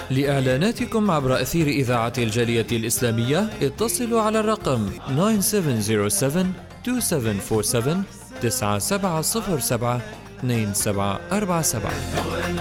لإعلاناتكم عبر أثير إذاعة الجالية الإسلامية اتصلوا على الرقم 9707 2747 9707 2747.